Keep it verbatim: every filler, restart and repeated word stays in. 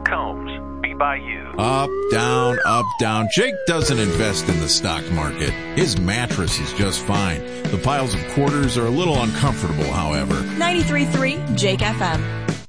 Combs, be by you. Up, down, up, down. Jake doesn't invest in the stock market. His mattress is just fine. The piles of quarters are a little uncomfortable, however. ninety-three point three Jake F M.